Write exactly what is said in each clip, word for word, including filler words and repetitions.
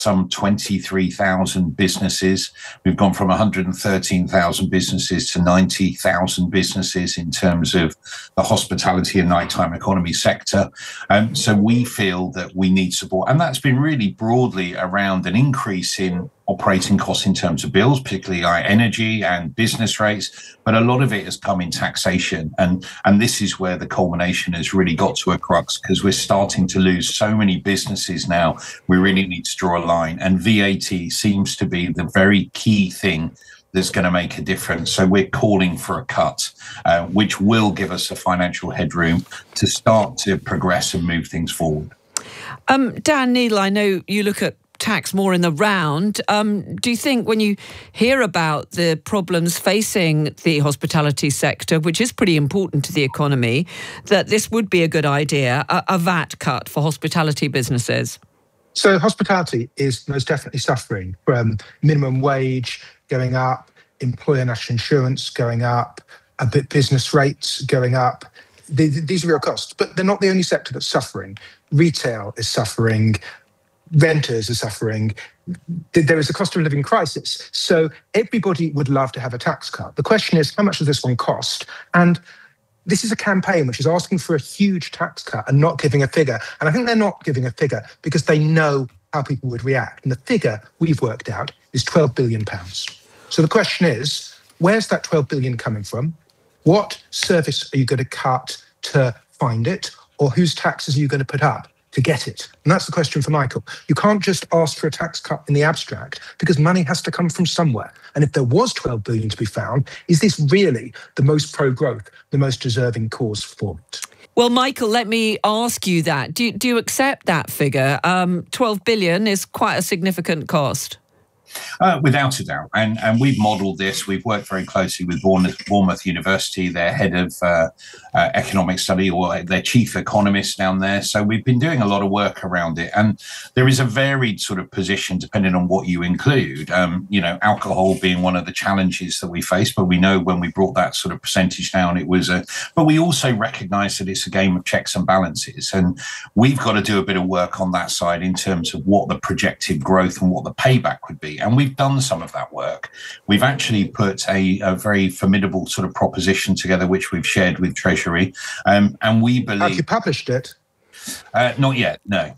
some twenty-three thousand businesses. We've gone from one hundred thirteen thousand businesses to ninety thousand businesses in terms of the hospitality and nighttime economy sector. Um, so we feel that we need support. And that's been really broadly around an increase in operating costs in terms of bills, particularly like energy and business rates, but a lot of it has come in taxation. And, and this is where the culmination has really got to a crux, because we're starting to lose so many businesses now. We really need to draw a line. And V A T seems to be the very key thing that's going to make a difference. So we're calling for a cut, uh, which will give us a financial headroom to start to progress and move things forward. Um, Dan Needle, I know you look at tax more in the round. Um, do you think when you hear about the problems facing the hospitality sector, which is pretty important to the economy, that this would be a good idea, a, a V A T cut for hospitality businesses? So hospitality is most definitely suffering from minimum wage going up, employer national insurance going up, a bit business rates going up. These are real costs, but they're not the only sector that's suffering. Retail is suffering. Renters are suffering. There is a cost of living crisis. So everybody would love to have a tax cut. The question is, how much does this one cost? And this is a campaign which is asking for a huge tax cut and not giving a figure. And I think they're not giving a figure because they know how people would react. And the figure we've worked out is twelve billion pounds. So the question is, where's that twelve billion pounds coming from? What service are you going to cut to find it? Or whose taxes are you going to put up to get it? And that's the question for Michael. You can't just ask for a tax cut in the abstract because money has to come from somewhere. And if there was twelve billion pounds to be found, is this really the most pro-growth, the most deserving cause for it? Well, Michael, let me ask you that. Do, do you accept that figure? Um, twelve billion pounds is quite a significant cost. Uh, without a doubt. And and we've modelled this. We've worked very closely with Bournemouth, Bournemouth University, their head of uh, uh, economic study, or their chief economist down there. So we've been doing a lot of work around it. And there is a varied sort of position depending on what you include. Um, you know, alcohol being one of the challenges that we face. But we know when we brought that sort of percentage down, it was a... But we also recognise that it's a game of checks and balances. And we've got to do a bit of work on that side in terms of what the projected growth and what the payback would be. And we've done some of that work. We've actually put a, a very formidable sort of proposition together, which we've shared with Treasury. Um, and we believe... Have you published it? Uh, not yet, no.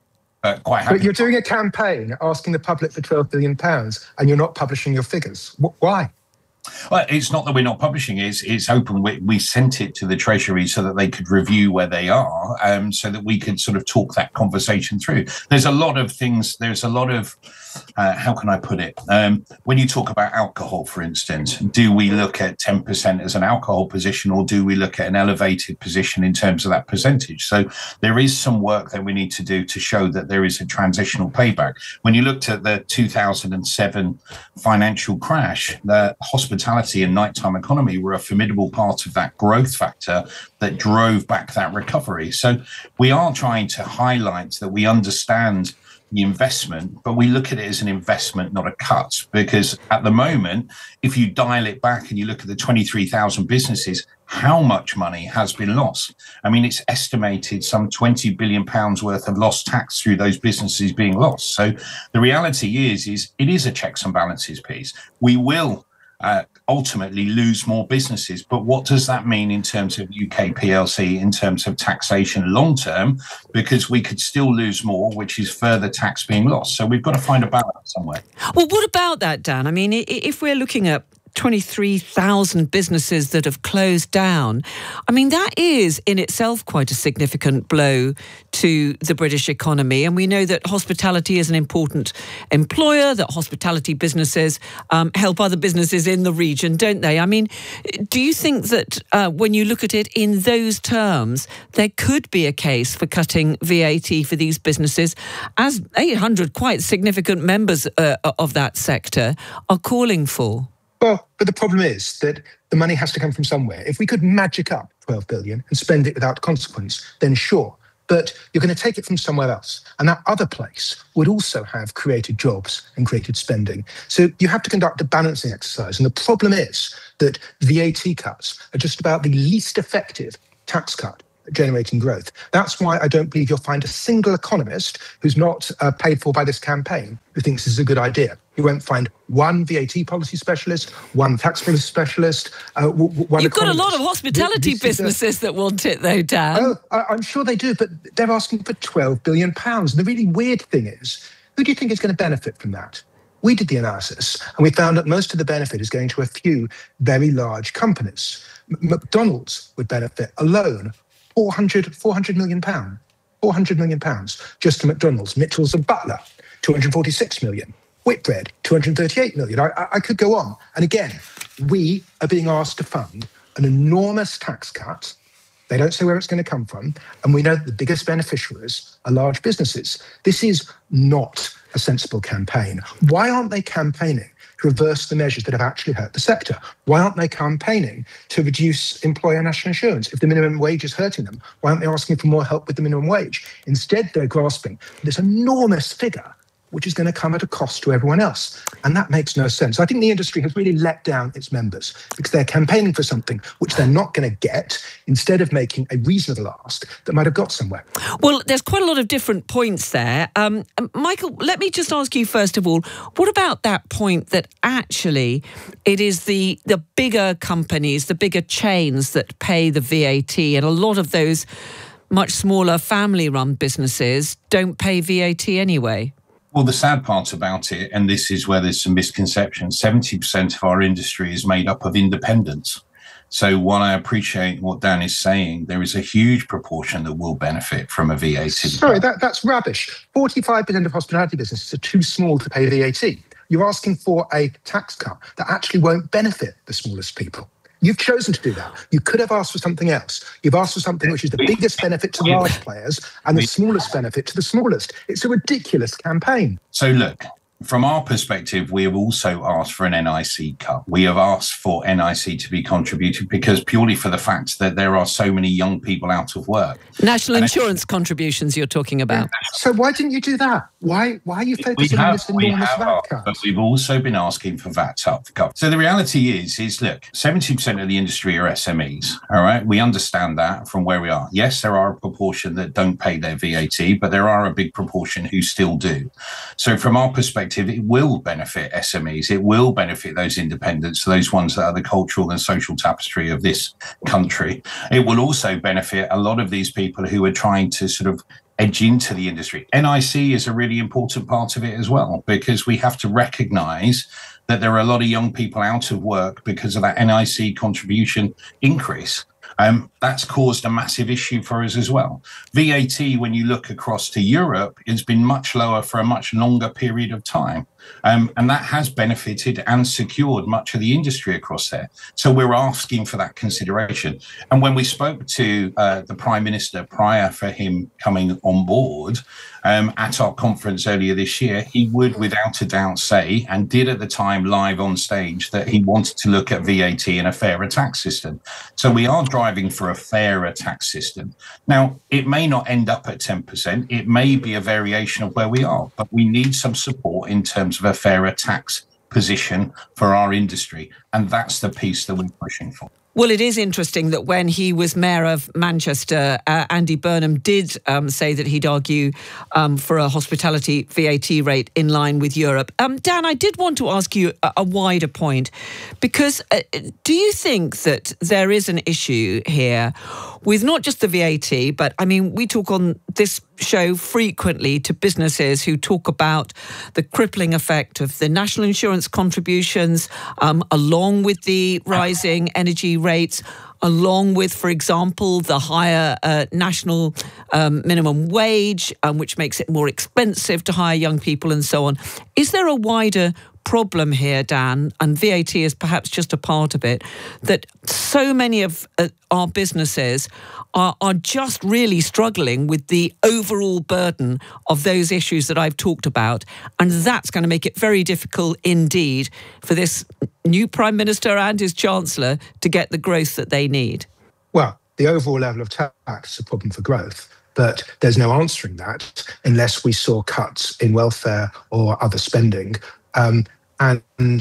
But quite happy. But you're doing a campaign asking the public for twelve billion pounds and you're not publishing your figures. Why? Well, it's not that we're not publishing it. It's, it's open. We, we sent it to the Treasury so that they could review where they are, um, so that we could sort of talk that conversation through. There's a lot of things. There's a lot of, uh, how can I put it? Um, when you talk about alcohol, for instance, do we look at ten percent as an alcohol position, or do we look at an elevated position in terms of that percentage? So there is some work that we need to do to show that there is a transitional payback. When you looked at the two thousand seven financial crash, the hospitality and nighttime economy were a formidable part of that growth factor that drove back that recovery. So we are trying to highlight that we understand the investment, but we look at it as an investment, not a cut, because at the moment, if you dial it back and you look at the twenty-three thousand businesses, how much money has been lost? I mean, it's estimated some twenty billion pounds worth of lost tax through those businesses being lost. So the reality is, is it is a checks and balances piece. We will Uh, ultimately lose more businesses. But what does that mean in terms of U K P L C, in terms of taxation long term? Because we could still lose more, which is further tax being lost. So we've got to find a balance somewhere. Well, what about that, Dan? I mean, if we're looking at twenty-three thousand businesses that have closed down, I mean, that is in itself quite a significant blow to the British economy. And we know that hospitality is an important employer, that hospitality businesses um, help other businesses in the region, don't they? I mean, do you think that uh, when you look at it in those terms, there could be a case for cutting V A T for these businesses, as eight hundred quite significant members uh, of that sector are calling for? Well, but the problem is that the money has to come from somewhere. If we could magic up twelve billion pounds and spend it without consequence, then sure. But you're going to take it from somewhere else. And that other place would also have created jobs and created spending. So you have to conduct a balancing exercise. And the problem is that V A T cuts are just about the least effective tax cut generating growth. That's why I don't believe you'll find a single economist who's not uh, paid for by this campaign who thinks this is a good idea. You won't find one V A T policy specialist, one tax policy specialist, uh, w- one You've got a lot of economist. hospitality This- this is a- businesses that want it, though, Dan. Oh, I- I'm sure they do, but they're asking for twelve billion pounds. And the really weird thing is, who do you think is going to benefit from that? We did the analysis, and we found that most of the benefit is going to a few very large companies. M- McDonald's would benefit alone four hundred, four hundred million pounds. four hundred million pounds just to McDonald's. Mitchells and Butler, two hundred forty-six million. Whitbread, two hundred thirty-eight million. I, I, I could go on. And again, we are being asked to fund an enormous tax cut. They don't say where it's going to come from. And we know that the biggest beneficiaries are large businesses. This is not a sensible campaign. Why aren't they campaigning to reverse the measures that have actually hurt the sector? Why aren't they campaigning to reduce employer national insurance? If the minimum wage is hurting them, why aren't they asking for more help with the minimum wage? Instead, they're grasping this enormous figure, which is going to come at a cost to everyone else. And that makes no sense. I think the industry has really let down its members because they're campaigning for something which they're not going to get, instead of making a reasonable ask that might have got somewhere. Well, there's quite a lot of different points there. Um, Michael, let me just ask you first of all, what about that point that actually it is the, the bigger companies, the bigger chains that pay the V A T, and a lot of those much smaller family-run businesses don't pay V A T anyway? Well, the sad part about it, and this is where there's some misconceptions, seventy percent of our industry is made up of independents. So while I appreciate what Dan is saying, there is a huge proportion that will benefit from a V A T. Sorry, that, that's rubbish. forty-five percent of hospitality businesses are too small to pay V A T. You're asking for a tax cut that actually won't benefit the smallest people. You've chosen to do that. You could have asked for something else. You've asked for something which is the biggest benefit to large players and the smallest benefit to the smallest. It's a ridiculous campaign. So look, from our perspective, we have also asked for an N I C cut. We have asked for N I C to be contributed because purely for the fact that there are so many young people out of work. National and insurance contributions you're talking about. So why didn't you do that? Why why are you focusing have, on this enormous V A T asked, cut? but we've also been asking for V A T cut. So the reality is, is look, seventy percent of the industry are S M Es, all right? We understand that from where we are. Yes, there are a proportion that don't pay their V A T, but there are a big proportion who still do. So from our perspective, it will benefit S M Es. It will benefit those independents, those ones that are the cultural and social tapestry of this country. It will also benefit a lot of these people who are trying to sort of edge into the industry. N I C is a really important part of it as well, because we have to recognise that there are a lot of young people out of work because of that N I C contribution increase. Um, that's caused a massive issue for us as well. V A T, when you look across to Europe, has been much lower for a much longer period of time. Um, and that has benefited and secured much of the industry across there. So we're asking for that consideration. And when we spoke to uh, the Prime Minister prior for him coming on board um, at our conference earlier this year, he would without a doubt say, and did at the time live on stage, that he wanted to look at V A T and a fairer tax system. So we are driving for a fairer tax system. Now, it may not end up at ten percent. It may be a variation of where we are, but we need some support in terms of a fairer tax position for our industry. And that's the piece that we're pushing for. Well, it is interesting that when he was Mayor of Manchester, uh, Andy Burnham did um, say that he'd argue um, for a hospitality V A T rate in line with Europe. Um, Dan, I did want to ask you a, a wider point, because uh, do you think that there is an issue here with not just the V A T, but I mean, we talk on this show frequently to businesses who talk about the crippling effect of the national insurance contributions, um, along with the rising energy rates, along with, for example, the higher uh, national um, minimum wage, um, which makes it more expensive to hire young people and so on. Is there a wider problem here, Dan, and V A T is perhaps just a part of it, that so many of uh, our businesses are, are just really struggling with the overall burden of those issues that I've talked about, and that's going to make it very difficult indeed for this new Prime Minister and his Chancellor to get the growth that they need? Well, the overall level of tax is a problem for growth, but there's no answering that unless we saw cuts in welfare or other spending. Um, and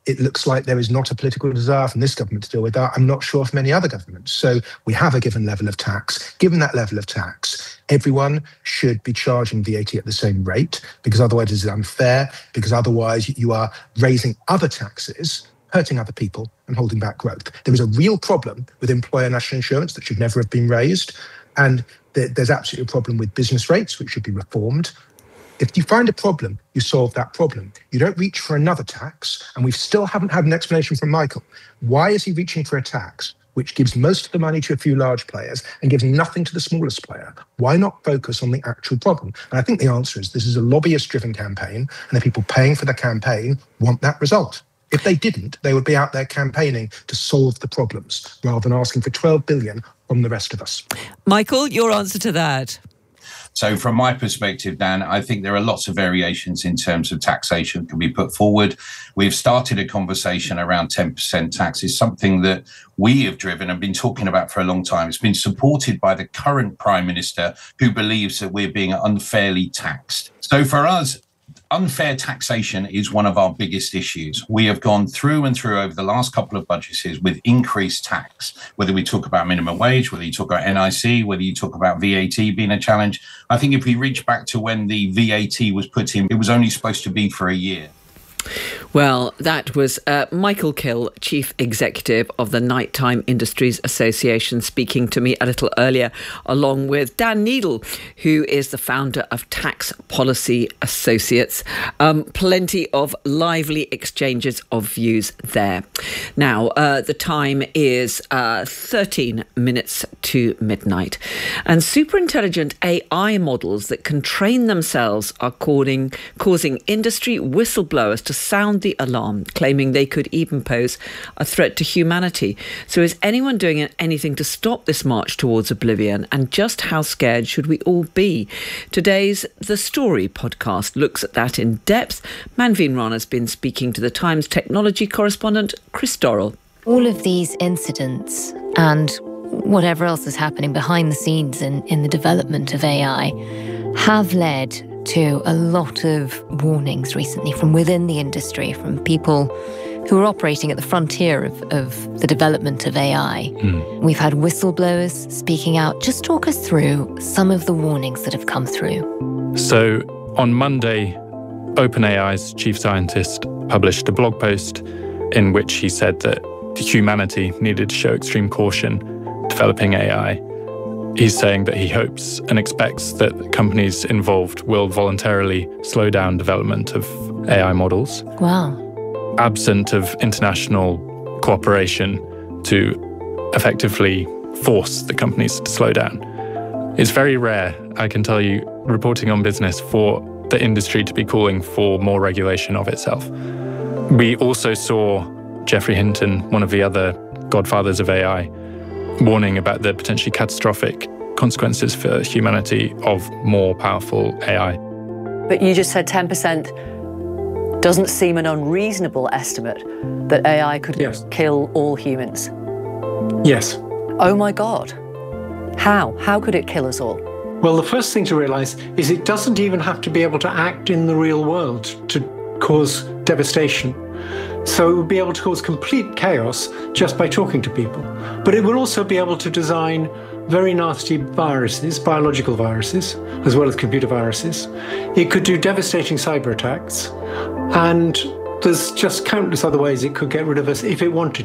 it looks like there is not a political desire from this government to deal with that. I'm not sure from any other government. So we have a given level of tax. Given that level of tax, everyone should be charging V A T at the same rate, because otherwise it's unfair, because otherwise you are raising other taxes, hurting other people and holding back growth. There is a real problem with employer national insurance that should never have been raised. And there's absolutely a problem with business rates, which should be reformed. If you find a problem, you solve that problem. You don't reach for another tax, and we still haven't had an explanation from Michael. Why is he reaching for a tax which gives most of the money to a few large players and gives nothing to the smallest player? Why not focus on the actual problem? And I think the answer is this is a lobbyist-driven campaign, and the people paying for the campaign want that result. If they didn't, they would be out there campaigning to solve the problems rather than asking for twelve billion from the rest of us. Michael, your answer to that? So from my perspective, Dan, I think there are lots of variations in terms of taxation that can be put forward. We've started a conversation around ten percent tax. It's something that we have driven and been talking about for a long time. It's been supported by the current Prime Minister, who believes that we're being unfairly taxed. So for us, unfair taxation is one of our biggest issues. We have gone through and through over the last couple of budgets with increased tax, whether we talk about minimum wage, whether you talk about N I C, whether you talk about V A T being a challenge. I think if we reach back to when the V A T was put in, it was only supposed to be for a year. Well, that was uh, Michael Kill, Chief Executive of the Nighttime Industries Association, speaking to me a little earlier, along with Dan Needle, who is the founder of Tax Policy Associates. Um, plenty of lively exchanges of views there. Now, uh, the time is uh, thirteen minutes to midnight. And superintelligent A I models that can train themselves are causing, causing industry whistleblowers to sound the alarm, claiming they could even pose a threat to humanity. So is anyone doing anything to stop this march towards oblivion? And just how scared should we all be? Today's The Story podcast looks at that in depth. Manveen Rana has been speaking to the Times technology correspondent Chris Dorrell. All of these incidents and whatever else is happening behind the scenes in, in the development of A I have led to a lot of warnings recently from within the industry, from people who are operating at the frontier of, of the development of A I. Mm. We've had whistleblowers speaking out. Just talk us through some of the warnings that have come through. So on Monday, OpenAI's chief scientist published a blog post in which he said that humanity needed to show extreme caution developing A I. He's saying that he hopes and expects that companies involved will voluntarily slow down development of A I models. Wow. Absent of international cooperation to effectively force the companies to slow down. It's very rare, I can tell you, reporting on business, for the industry to be calling for more regulation of itself. We also saw Geoffrey Hinton, one of the other godfathers of A I, warning about the potentially catastrophic consequences for humanity of more powerful A I. But you just said ten percent doesn't seem an unreasonable estimate that A I could yes. kill all humans. Yes. Oh my God. How? How could it kill us all? Well, the first thing to realise is it doesn't even have to be able to act in the real world to cause devastation. So it would be able to cause complete chaos just by talking to people. But it would also be able to design very nasty viruses, biological viruses, as well as computer viruses. It could do devastating cyber attacks. And there's just countless other ways it could get rid of us if it wanted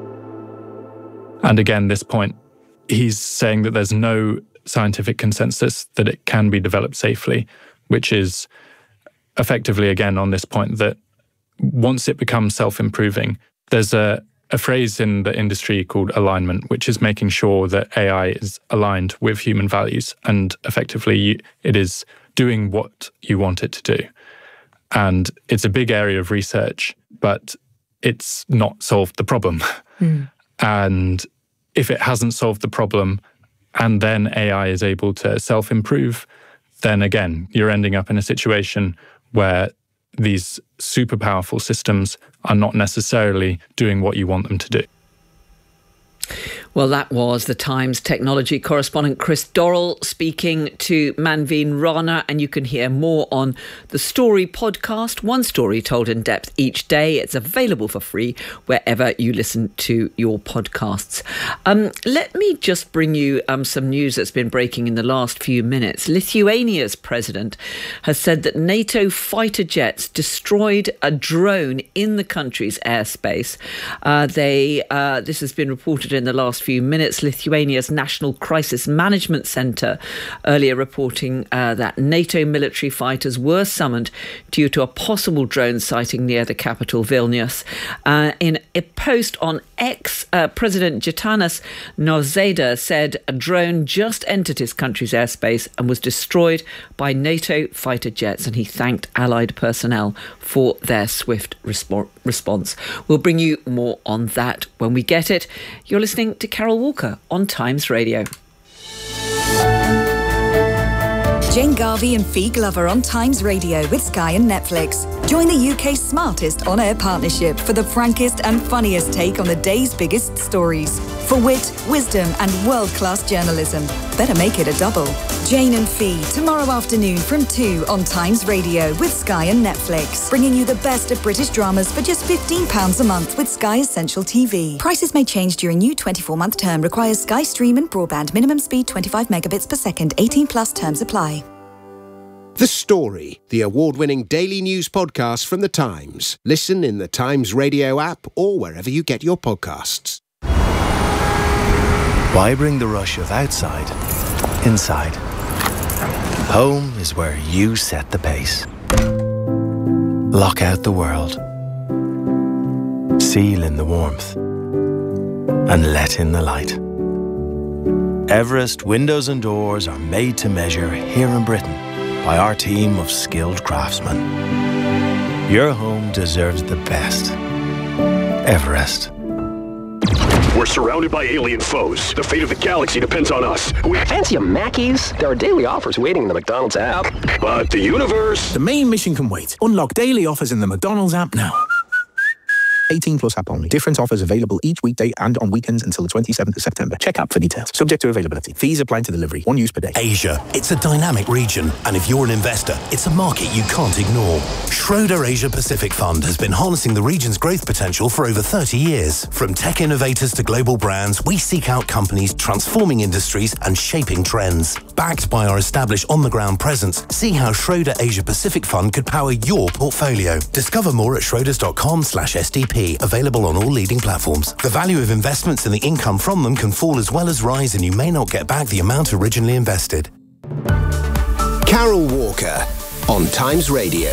to. And again, this point, he's saying that there's no scientific consensus that it can be developed safely, which is effectively, again, on this point that once it becomes self-improving, there's a, a phrase in the industry called alignment, which is making sure that A I is aligned with human values and effectively it is doing what you want it to do. And it's a big area of research, but it's not solved the problem. Mm. And if it hasn't solved the problem and then A I is able to self-improve, then again, you're ending up in a situation where these super powerful systems are not necessarily doing what you want them to do. Well, that was the Times technology correspondent Chris Dorrell speaking to Manveen Rana, and you can hear more on the Story podcast, one story told in depth each day. It's available for free wherever you listen to your podcasts. Um, let me just bring you um, some news that's been breaking in the last few minutes. Lithuania's president has said that NATO fighter jets destroyed a drone in the country's airspace. Uh, they uh, this has been reported in the last few minutes. Lithuania's National Crisis Management Centre earlier reporting uh, that NATO military fighters were summoned due to a possible drone sighting near the capital, Vilnius. Uh, in a post on X, uh, President Gitanas Nausėda said a drone just entered his country's airspace and was destroyed by NATO fighter jets, and he thanked Allied personnel for their swift resp- response. We'll bring you more on that when we get it. You're listening to Carol Walker on Times Radio. Jane Garvey and Fee Glover on Times Radio with Sky and Netflix. Join the U K's smartest on-air partnership for the frankest and funniest take on the day's biggest stories. For wit, wisdom and world-class journalism. Better make it a double. Jane and Fee, tomorrow afternoon from two on Times Radio with Sky and Netflix. Bringing you the best of British dramas for just fifteen pounds a month with Sky Essential T V. Prices may change during new twenty-four month term. Requires Sky Stream and broadband. Minimum speed twenty-five megabits per second. eighteen plus terms apply. The Story, the award-winning daily news podcast from The Times. Listen in the Times Radio app or wherever you get your podcasts. Why bring the rush of outside inside? Home is where you set the pace. Lock out the world. Seal in the warmth. And let in the light. Everest windows and doors are made to measure here in Britain by our team of skilled craftsmen. Your home deserves the best. Everest. We're surrounded by alien foes. The fate of the galaxy depends on us. We fancy a Mackies? There are daily offers waiting in the McDonald's app. But the universe... The main mission can wait. Unlock daily offers in the McDonald's app now. eighteen plus app only. Different offers available each weekday and on weekends until the twenty-seventh of September. Check app for details. Subject to availability. Fees apply to delivery. One use per day. Asia. It's a dynamic region. And if you're an investor, it's a market you can't ignore. Schroeder Asia Pacific Fund has been harnessing the region's growth potential for over thirty years. From tech innovators to global brands, we seek out companies transforming industries and shaping trends. Backed by our established on-the-ground presence, see how Schroeder Asia Pacific Fund could power your portfolio. Discover more at schroders.com slash SDP. Available on all leading platforms. The value of investments and the income from them can fall as well as rise, and you may not get back the amount originally invested. Carol Walker on Times Radio.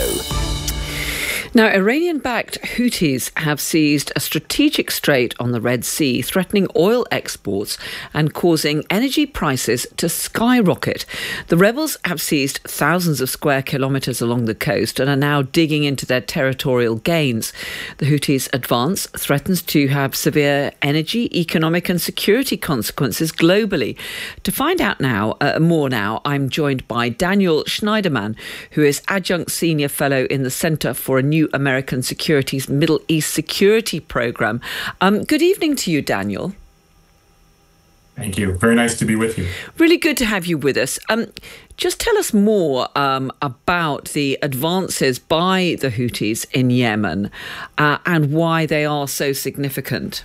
Now, Iranian-backed Houthis have seized a strategic strait on the Red Sea, threatening oil exports and causing energy prices to skyrocket. The rebels have seized thousands of square kilometres along the coast and are now digging into their territorial gains. The Houthis' advance threatens to have severe energy, economic and security consequences globally. To find out now, uh, more now, I'm joined by Daniel Schneiderman, who is Adjunct Senior Fellow in the Centre for a New American Securities Middle East Security Programme. Um, good evening to you, Daniel. Thank you. Very nice to be with you. Really good to have you with us. Um, just tell us more um, about the advances by the Houthis in Yemen uh, and why they are so significant.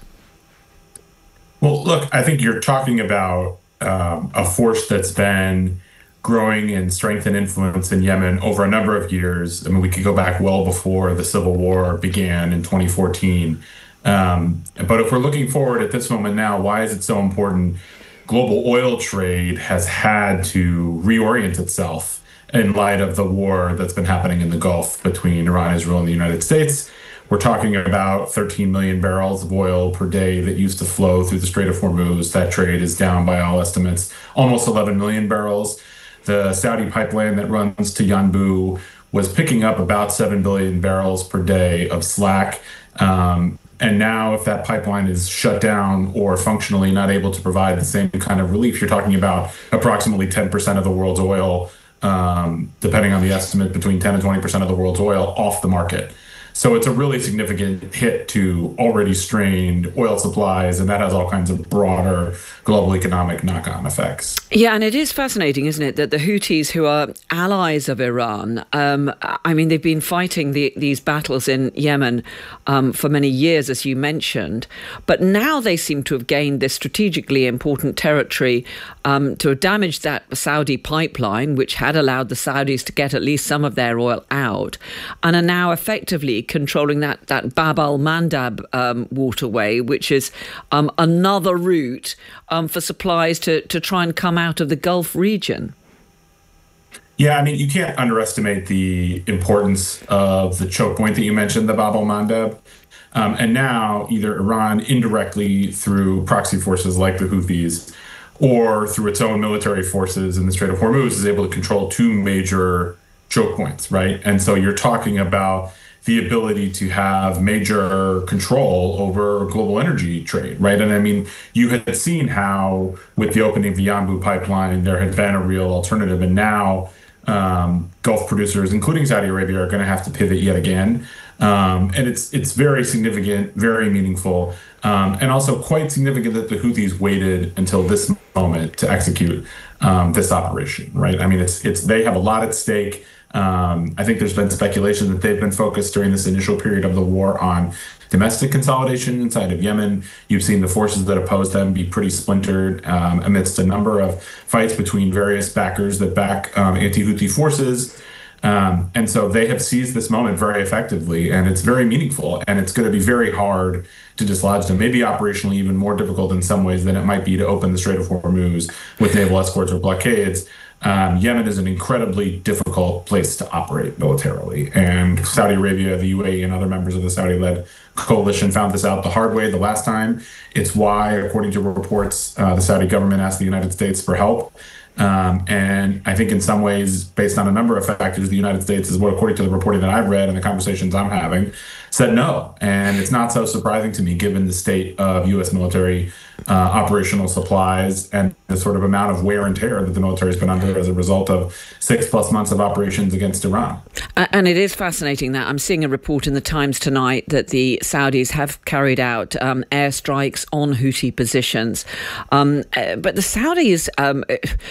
Well, look, I think you're talking about um, a force that's been growing in strength and influence in Yemen over a number of years. I mean, we could go back well before the civil war began in twenty fourteen. Um, but if we're looking forward at this moment now, why is it so important? Global oil trade has had to reorient itself in light of the war that's been happening in the Gulf between Iran, Israel, and the United States. We're talking about thirteen million barrels of oil per day that used to flow through the Strait of Hormuz. That trade is down by all estimates, almost eleven million barrels. The Saudi pipeline that runs to Yanbu was picking up about seven billion barrels per day of slack. Um, and now if that pipeline is shut down or functionally not able to provide the same kind of relief, you're talking about approximately ten percent of the world's oil, um, depending on the estimate, between ten and twenty percent of the world's oil off the market. So it's a really significant hit to already strained oil supplies, and that has all kinds of broader global economic knock-on effects. Yeah, and it is fascinating, isn't it, that the Houthis, who are allies of Iran, um, I mean, they've been fighting the, these battles in Yemen um, for many years, as you mentioned, but now they seem to have gained this strategically important territory um, to have damaged that Saudi pipeline, which had allowed the Saudis to get at least some of their oil out, and are now effectively controlling that, that Bab al-Mandab um, waterway, which is um, another route um, for supplies to, to try and come out of the Gulf region. Yeah, I mean, you can't underestimate the importance of the choke point that you mentioned, the Bab al-Mandab. Um, and now either Iran indirectly through proxy forces like the Houthis or through its own military forces in the Strait of Hormuz is able to control two major choke points, right? And so you're talking about the ability to have major control over global energy trade, right? And I mean, you had seen how with the opening of the Yanbu pipeline, there had been a real alternative. And now um, Gulf producers, including Saudi Arabia, are going to have to pivot yet again. Um, and it's it's very significant, very meaningful, um, and also quite significant that the Houthis waited until this moment to execute um, this operation, right? I mean, it's it's they have a lot at stake. Um, I think there's been speculation that they've been focused during this initial period of the war on domestic consolidation inside of Yemen. You've seen the forces that oppose them be pretty splintered um, amidst a number of fights between various backers that back um, anti-Houthi forces. Um, and so they have seized this moment very effectively, and it's very meaningful, and it's going to be very hard to dislodge them, maybe operationally even more difficult in some ways than it might be to open the Strait of Hormuz with naval escorts or blockades. Um, Yemen is an incredibly difficult place to operate militarily, and Saudi Arabia, the U A E, and other members of the Saudi-led coalition found this out the hard way the last time. It's why, according to reports, uh, the Saudi government asked the United States for help. Um, and I think in some ways, based on a number of factors, the United States is what, according to the reporting that I've read and the conversations I'm having, said no. And it's not so surprising to me, given the state of U S military uh, operational supplies and the sort of amount of wear and tear that the military has been under as a result of six plus months of operations against Iran. And it is fascinating that I'm seeing a report in the Times tonight that the Saudis have carried out um, airstrikes on Houthi positions. Um, uh, but the Saudis, um,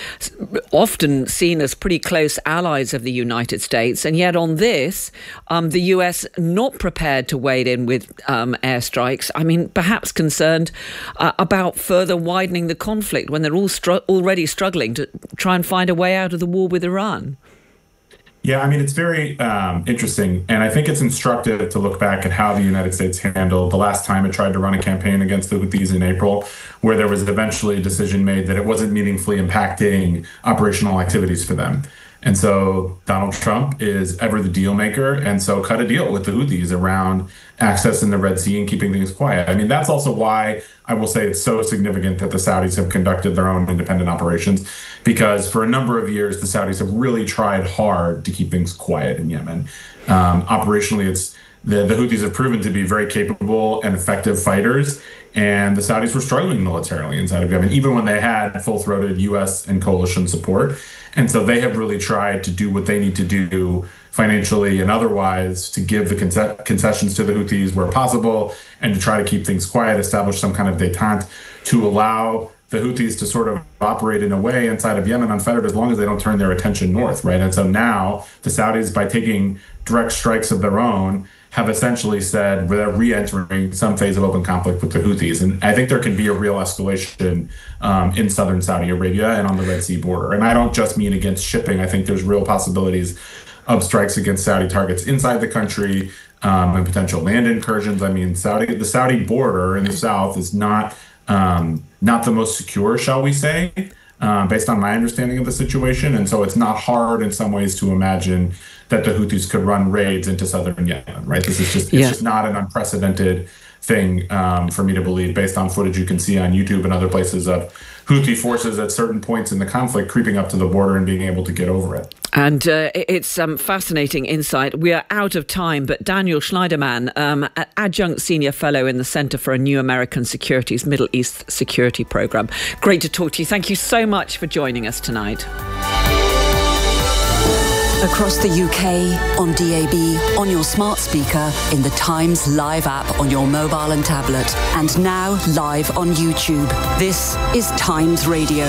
often seen as pretty close allies of the United States, and yet on this, um, the U S not prepared to wade in with um, airstrikes. I mean, perhaps concerned uh, about further widening the conflict when they're all str- already struggling to try and find a way out of the war with Iran. Yeah, I mean, it's very um, interesting, and I think it's instructive to look back at how the United States handled the last time it tried to run a campaign against the Houthis in April, where there was eventually a decision made that it wasn't meaningfully impacting operational activities for them. And so Donald Trump is ever the deal maker, and so cut a deal with the Houthis around access in the Red Sea and keeping things quiet. I mean, that's also why I will say it's so significant that the Saudis have conducted their own independent operations, because for a number of years, the Saudis have really tried hard to keep things quiet in Yemen. Um, operationally, it's the, the Houthis have proven to be very capable and effective fighters, and the Saudis were struggling militarily inside of Yemen, even when they had full-throated U S and coalition support. And so they have really tried to do what they need to do financially and otherwise to give the conce- concessions to the Houthis where possible and to try to keep things quiet, establish some kind of détente to allow the Houthis to sort of operate in a way inside of Yemen unfettered as long as they don't turn their attention north, right? And so now the Saudis, by taking direct strikes of their own, have essentially said they're re-entering some phase of open conflict with the Houthis. And I think there can be a real escalation um, in southern Saudi Arabia and on the Red Sea border. And I don't just mean against shipping. I think there's real possibilities of strikes against Saudi targets inside the country um, and potential land incursions. I mean, Saudi, the Saudi border in the south is not um, not the most secure, shall we say, um, based on my understanding of the situation. And so it's not hard in some ways to imagine that the Houthis could run raids into southern Yemen, right? This is just, it's yeah. just not an unprecedented thing um, for me to believe based on footage you can see on YouTube and other places of Houthi forces at certain points in the conflict creeping up to the border and being able to get over it. And uh, it's um, fascinating insight. We are out of time, but Daniel Schneiderman, um, adjunct senior fellow in the Center for a New American Securities Middle East Security Program. Great to talk to you. Thank you so much for joining us tonight. Across the U K, on D A B, on your smart speaker, in the Times Live app on your mobile and tablet, and now live on YouTube. This is Times Radio.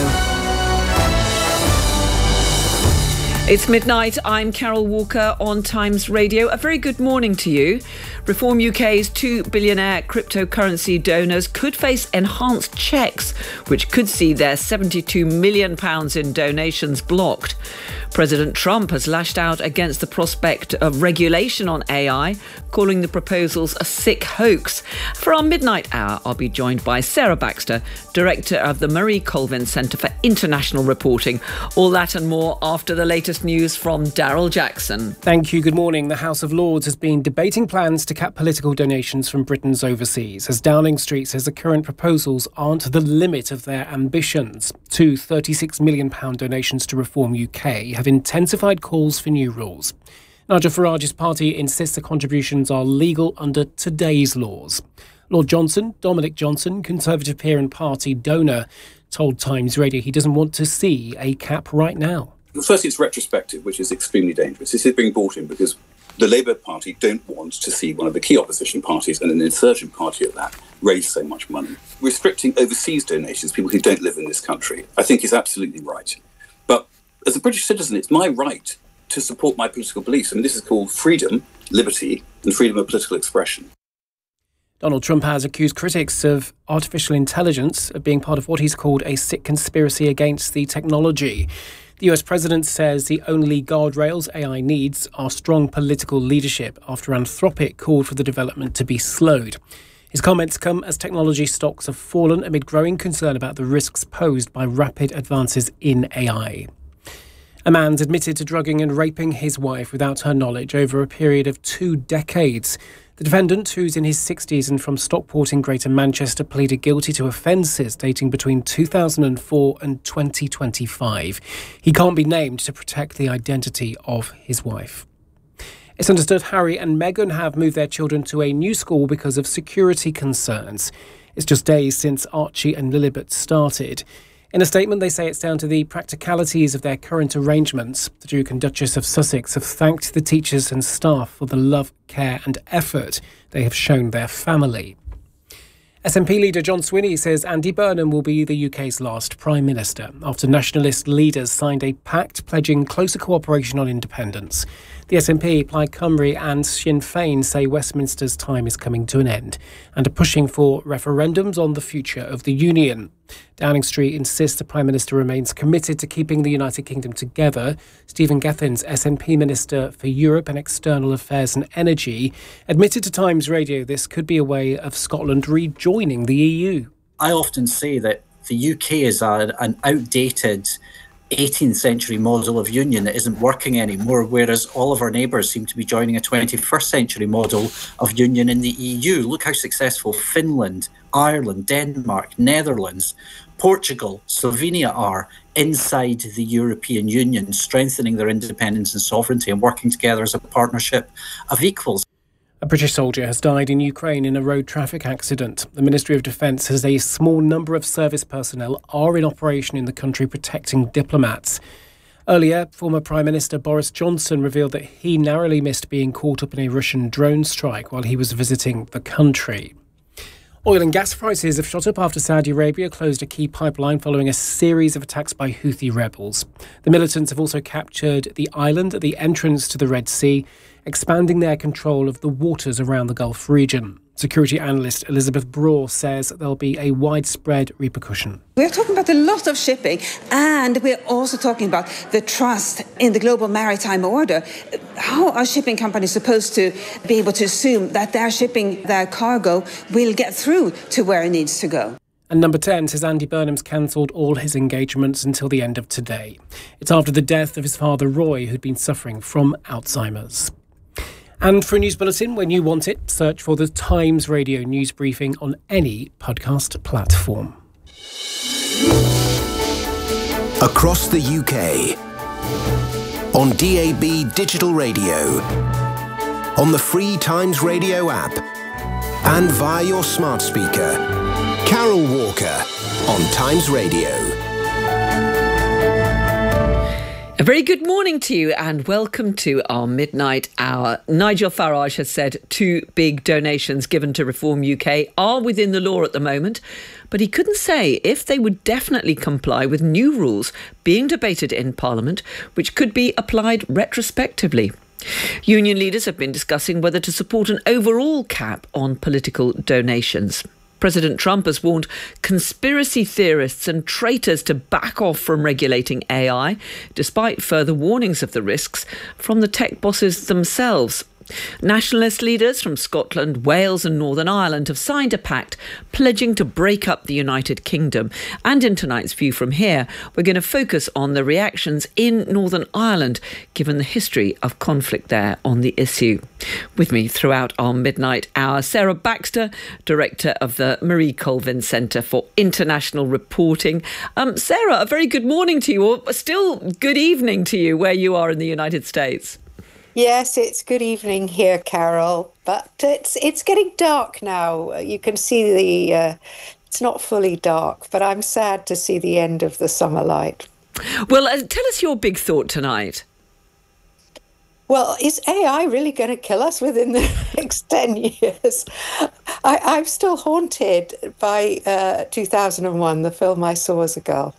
It's midnight. I'm Carol Walker on Times Radio. A very good morning to you. Reform U K's two billionaire cryptocurrency donors could face enhanced checks, which could see their seventy-two million pounds in donations blocked. President Trump has lashed out against the prospect of regulation on A I, calling the proposals a sick hoax. For our midnight hour, I'll be joined by Sarah Baxter, Director of the Marie Colvin Centre for International Reporting. All that and more after the latest news from Daryl Jackson. Thank you. Good morning. The House of Lords has been debating plans to cap political donations from Britain's overseas, as Downing Street says the current proposals aren't the limit of their ambitions. Two thirty-six million pounds donations to Reform U K have intensified calls for new rules. Nigel Farage's party insists the contributions are legal under today's laws. Lord Johnson, Dominic Johnson, Conservative peer and party donor, told Times Radio he doesn't want to see a cap right now. Firstly, it's retrospective, which is extremely dangerous. This is being brought in because the Labour Party don't want to see one of the key opposition parties, and an insurgent party at that, raise so much money. Restricting overseas donations, people who don't live in this country, I think is absolutely right. But as a British citizen, it's my right to support my political beliefs. I mean, this is called freedom, liberty, and freedom of political expression. Donald Trump has accused critics of artificial intelligence of being part of what he's called a sick conspiracy against the technology. The U S president says the only guardrails A I needs are strong political leadership after Anthropic called for the development to be slowed. His comments come as technology stocks have fallen amid growing concern about the risks posed by rapid advances in A I. A man's admitted to drugging and raping his wife without her knowledge over a period of two decades. The defendant, who's in his sixties and from Stockport in Greater Manchester, pleaded guilty to offences dating between two thousand four and twenty twenty-five. He can't be named to protect the identity of his wife. It's understood Harry and Meghan have moved their children to a new school because of security concerns. It's just days since Archie and Lilibet started. In a statement, they say it's down to the practicalities of their current arrangements. The Duke and Duchess of Sussex have thanked the teachers and staff for the love, care and effort they have shown their family. S N P leader John Swinney says Andy Burnham will be the U K's last Prime Minister after nationalist leaders signed a pact pledging closer cooperation on independence. The S N P, Plaid Cymru and Sinn Féin say Westminster's time is coming to an end and are pushing for referendums on the future of the Union. Downing Street insists the Prime Minister remains committed to keeping the United Kingdom together. Stephen Gethin's S N P Minister for Europe and External Affairs and Energy admitted to Times Radio this could be a way of Scotland rejoining the E U. I often say that the U K is a, an outdated eighteenth century model of union that isn't working anymore, whereas all of our neighbours seem to be joining a twenty-first century model of union in the E U. Look how successful Finland, Ireland, Denmark, Netherlands, Portugal, Slovenia are inside the European Union, strengthening their independence and sovereignty and working together as a partnership of equals. A British soldier has died in Ukraine in a road traffic accident. The Ministry of Defence says a small number of service personnel are in operation in the country protecting diplomats. Earlier, former Prime Minister Boris Johnson revealed that he narrowly missed being caught up in a Russian drone strike while he was visiting the country. Oil and gas prices have shot up after Saudi Arabia closed a key pipeline following a series of attacks by Houthi rebels. The militants have also captured the island at the entrance to the Red Sea, expanding their control of the waters around the Gulf region. Security analyst Elizabeth Braw says there'll be a widespread repercussion. We're talking about a lot of shipping, and we're also talking about the trust in the global maritime order. How are shipping companies supposed to be able to assume that their shipping, their cargo, will get through to where it needs to go? And Number ten says Andy Burnham's cancelled all his engagements until the end of today. It's after the death of his father Roy, who'd been suffering from Alzheimer's. And for a news bulletin, when you want it, search for the Times Radio News Briefing on any podcast platform. Across the U K, on D A B Digital Radio, on the free Times Radio app, and via your smart speaker, Carol Walker on Times Radio. A very good morning to you and welcome to our midnight hour. Nigel Farage has said two big donations given to Reform U K are within the law at the moment, but he couldn't say if they would definitely comply with new rules being debated in Parliament, which could be applied retrospectively. Union leaders have been discussing whether to support an overall cap on political donations. President Trump has warned conspiracy theorists and traitors to back off from regulating A I, despite further warnings of the risks from the tech bosses themselves. Nationalist leaders from Scotland, Wales and Northern Ireland have signed a pact pledging to break up the United Kingdom. And in tonight's View from Here, we're going to focus on the reactions in Northern Ireland, given the history of conflict there on the issue. With me throughout our midnight hour, Sarah Baxter, Director of the Marie Colvin Centre for International Reporting. Um, Sarah, a very good morning to you, or still good evening to you where you are in the United States. Yes, it's good evening here, Carol, but it's it's getting dark now. You can see the, uh, it's not fully dark, but I'm sad to see the end of the summer light. Well, uh, tell us your big thought tonight. Well, is A I really going to kill us within the next ten years? I, I'm still haunted by uh, two thousand one, the film I saw as a girl.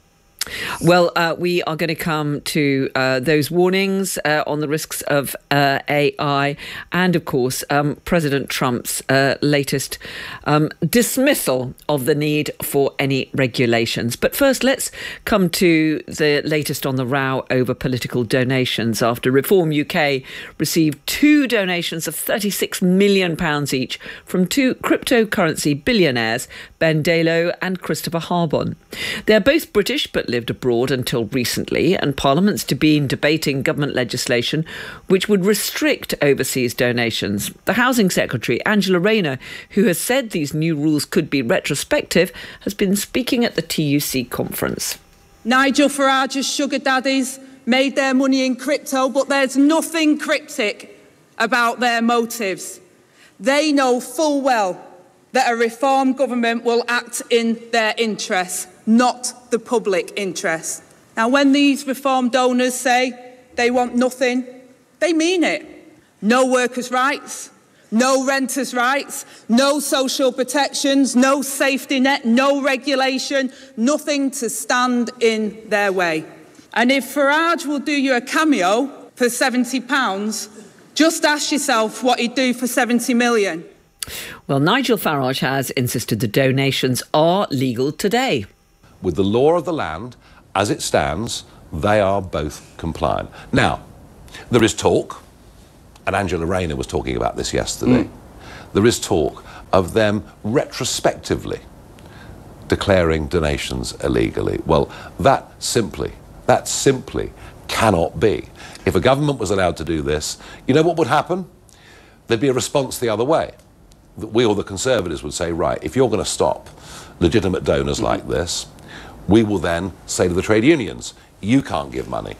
Well, uh, we are going to come to uh, those warnings uh, on the risks of uh, A I and, of course, um, President Trump's uh, latest um, dismissal of the need for any regulations. But first, let's come to the latest on the row over political donations after Reform U K received two donations of thirty-six million pounds each from two cryptocurrency billionaires, Ben Dalo and Christopher Harbon. They're both British but lived abroad until recently, and Parliament's been debating government legislation which would restrict overseas donations. The Housing Secretary, Angela Rayner, who has said these new rules could be retrospective, has been speaking at the T U C conference. Nigel Farage's sugar daddies made their money in crypto, but there's nothing cryptic about their motives. They know full well that a reform government will act in their interests, not the public interest. Now, when these reform donors say they want nothing, they mean it. No workers' rights, no renters' rights, no social protections, no safety net, no regulation, nothing to stand in their way. And if Farage will do you a cameo for seventy pounds, just ask yourself what he'd do for seventy million. Well, Nigel Farage has insisted the donations are legal today. With the law of the land, as it stands, they are both compliant. Now, there is talk, and Angela Rayner was talking about this yesterday, mm. there is talk of them retrospectively declaring donations illegally. Well, that simply, that simply cannot be. If a government was allowed to do this, you know what would happen? There'd be a response the other way. We or the Conservatives would say, right, if you're going to stop legitimate donors mm-hmm. like this, we will then say to the trade unions, you can't give money.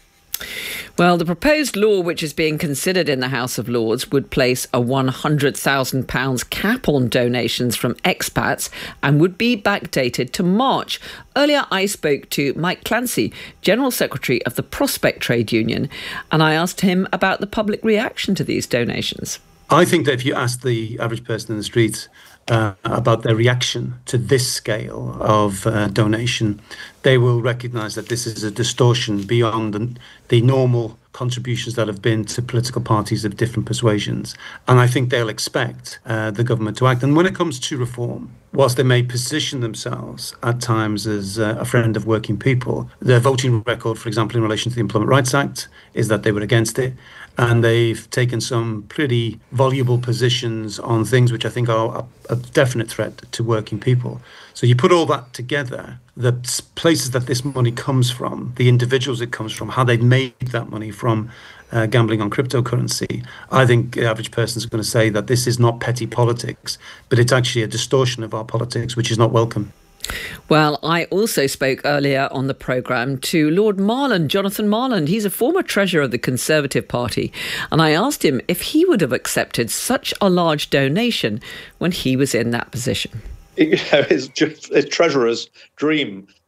Well, the proposed law, which is being considered in the House of Lords, would place a one hundred thousand pounds cap on donations from expats and would be backdated to March. Earlier, I spoke to Mike Clancy, General Secretary of the Prospect Trade Union, and I asked him about the public reaction to these donations. I think that if you ask the average person in the streets uh, about their reaction to this scale of uh, donation, they will recognise that this is a distortion beyond the, the normal contributions that have been to political parties of different persuasions. And I think they'll expect uh, the government to act. And when it comes to reform, whilst they may position themselves at times as uh, a friend of working people, their voting record, for example, in relation to the Employment Rights Act, is that they were against it. And they've taken some pretty voluble positions on things which I think are a, a definite threat to working people. So you put all that together, the places that this money comes from, the individuals it comes from, how they've made that money from uh, gambling on cryptocurrency, I think the average person is going to say that this is not petty politics, but it's actually a distortion of our politics, which is not welcome. Well, I also spoke earlier on the programme to Lord Marland, Jonathan Marland. He's a former treasurer of the Conservative Party. And I asked him if he would have accepted such a large donation when he was in that position. You know, it's just a treasurer's dream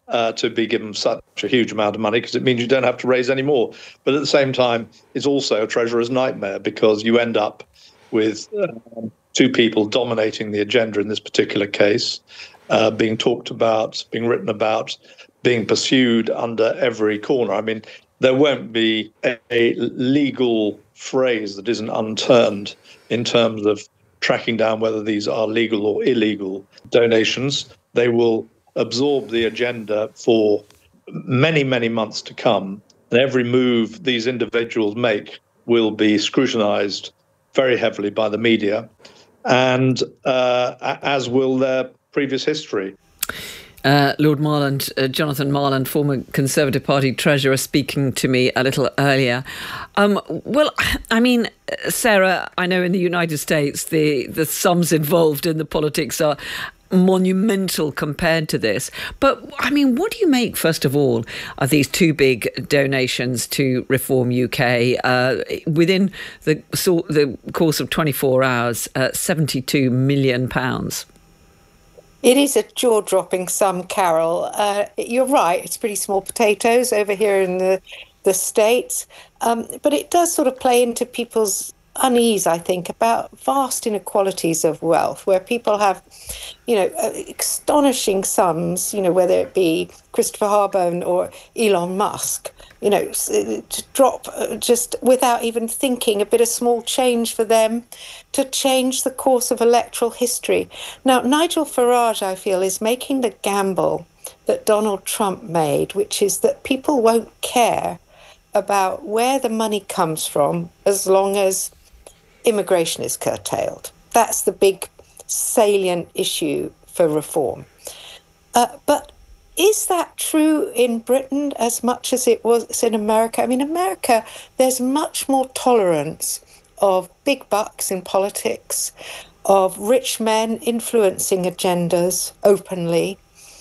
uh, to be given such a huge amount of money, because it means you don't have to raise any more. But at the same time, it's also a treasurer's nightmare, because you end up with uh, two people dominating the agenda in this particular case, uh, being talked about, being written about, being pursued under every corner. I mean, there won't be a, a legal phrase that isn't unturned in terms of tracking down whether these are legal or illegal donations. They will absorb the agenda for many, many months to come. And every move these individuals make will be scrutinized very heavily by the media, and uh, as will their previous history. Uh, Lord Marland, uh, Jonathan Marland, former Conservative Party Treasurer, speaking to me a little earlier. Um, well, I mean, Sarah, I know in the United States the, the sums involved in the politics are monumental compared to this. But, I mean, what do you make, first of all, of these two big donations to Reform U K? Uh, within the, so, the course of twenty-four hours, uh, seventy-two million pounds. It is a jaw-dropping sum, Carol. Uh, you're right, it's pretty small potatoes over here in the, the States. Um, but it does sort of play into people's unease, I think, about vast inequalities of wealth, where people have, you know, astonishing sums, you know, whether it be Christopher Harbone or Elon Musk, you know, to drop just without even thinking, a bit of small change for them to change the course of electoral history. Now, Nigel Farage, I feel, is making the gamble that Donald Trump made, which is that people won't care about where the money comes from as long as immigration is curtailed. That's the big salient issue for reform. Uh, but is that true in Britain as much as it was in America? I mean, America, there's much more tolerance of big bucks in politics, of rich men influencing agendas openly,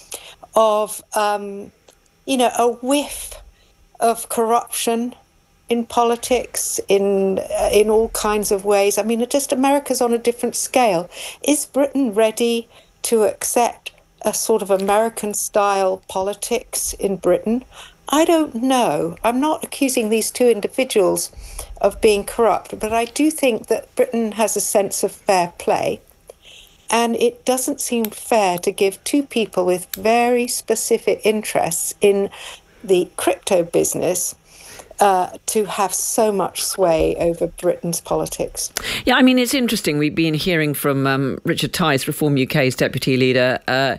of, um, you know, a whiff of corruption in politics, in uh, in all kinds of ways. I mean, just America's on a different scale. Is Britain ready to accept a sort of American-style politics in Britain? I don't know. I'm not accusing these two individuals of being corrupt, but I do think that Britain has a sense of fair play, and it doesn't seem fair to give two people with very specific interests in the crypto business Uh, to have so much sway over Britain's politics. Yeah, I mean, it's interesting. We've been hearing from um, Richard Tice, Reform U K's deputy leader. Uh,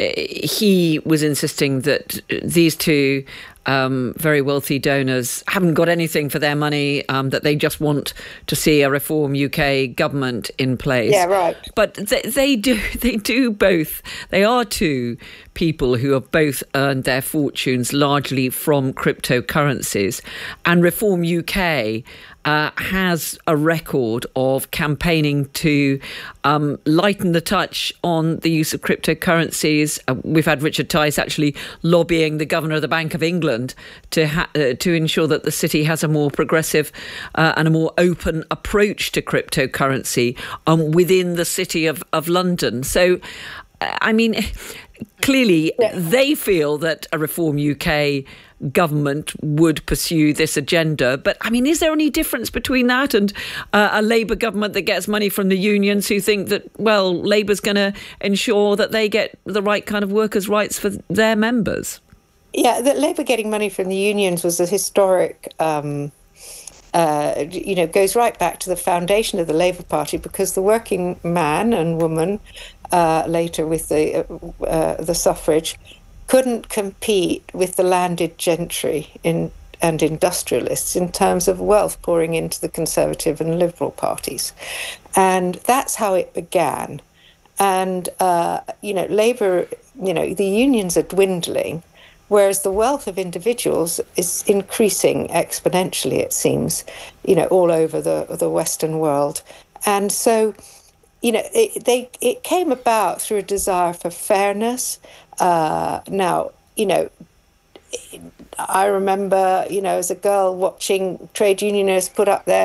he was insisting that these two um, very wealthy donors haven't got anything for their money, um, that they just want to see a Reform U K government in place. Yeah, right. But they, they do they do both. They are two people who have both earned their fortunes largely from cryptocurrencies. And Reform U K uh, has a record of campaigning to um, lighten the touch on the use of cryptocurrencies. Uh, we've had Richard Tice actually lobbying the Governor of the Bank of England to ha- uh, to ensure that the city has a more progressive uh, and a more open approach to cryptocurrency um, within the city of, of London. So, I mean, clearly yeah. they feel that a Reform U K government would pursue this agenda. But, I mean, is there any difference between that and uh, a Labour government that gets money from the unions who think that, well, Labour's going to ensure that they get the right kind of workers' rights for their members? Yeah, that Labour getting money from the unions was a historic, um, uh, you know, goes right back to the foundation of the Labour Party, because the working man and woman, uh, later with the uh, uh, the suffrage, couldn't compete with the landed gentry in and industrialists in terms of wealth pouring into the Conservative and Liberal parties. And that's how it began. And, uh, you know, Labour, you know, the unions are dwindling, whereas the wealth of individuals is increasing exponentially, it seems, you know, all over the, the Western world. And so, you know, it, they, it came about through a desire for fairness. Uh, now, you know, I remember, you know, as a girl watching trade unionists put up their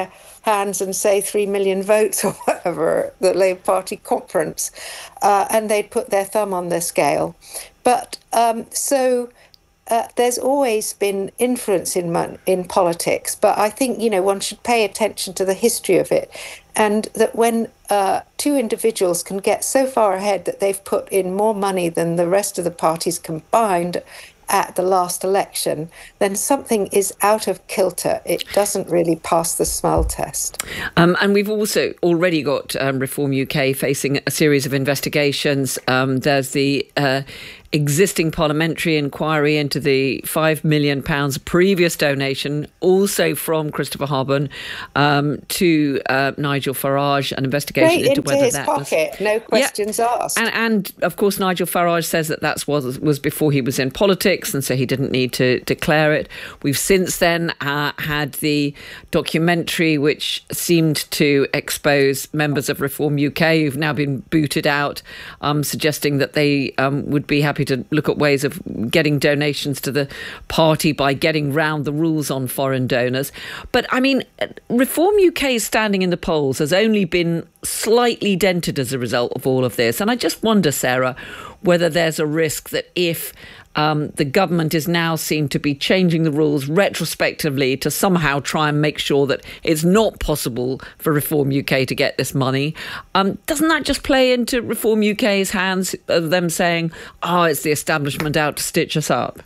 hands and say three million votes or whatever at the Labour Party conference, uh, and they'd put their thumb on the scale. But um, so uh, there's always been influence in mon- in politics, but I think, you know, one should pay attention to the history of it, and that when uh, two individuals can get so far ahead that they've put in more money than the rest of the parties combined at the last election, then something is out of kilter. It doesn't really pass the smell test. Um, and we've also already got um, Reform U K facing a series of investigations. Um, there's the uh, existing parliamentary inquiry into the five million pounds previous donation, also from Christopher Harbon um, to uh, Nigel Farage, an investigation Straight into into whether his that pocket, was... no questions yeah. asked. And, and, of course, Nigel Farage says that that was, was before he was in politics, and so he didn't need to declare it. We've since then uh, had the documentary which seemed to expose members of Reform U K who've now been booted out, um, suggesting that they um, would be happy to look at ways of getting donations to the party by getting round the rules on foreign donors. But, I mean, Reform U K's standing in the polls has only been slightly dented as a result of all of this. And I just wonder, Sarah, whether there's a risk that if um, the government is now seen to be changing the rules retrospectively to somehow try and make sure that it's not possible for Reform U K to get this money, um, doesn't that just play into Reform U K's hands of them saying, oh, it's the establishment out to stitch us up?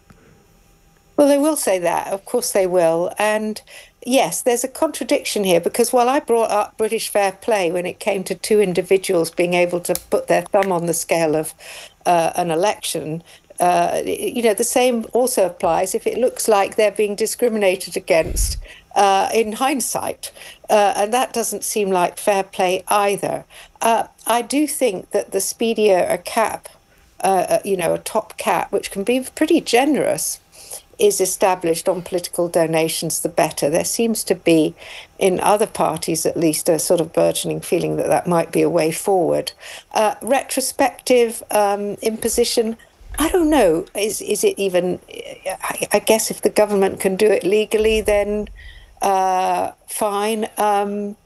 Well, they will say that. Of course they will. And yes, there's a contradiction here, because while I brought up British fair play when it came to two individuals being able to put their thumb on the scale of uh, an election, uh, you know, the same also applies if it looks like they're being discriminated against uh, in hindsight. Uh, and that doesn't seem like fair play either. Uh, I do think that the speedier a cap, uh, you know, a top cap, which can be pretty generous, is established on political donations, the better. There seems to be, in other parties at least, a sort of burgeoning feeling that that might be a way forward. Uh, retrospective um, imposition, I don't know. Is is it even... I, I guess if the government can do it legally, then uh, fine. Um,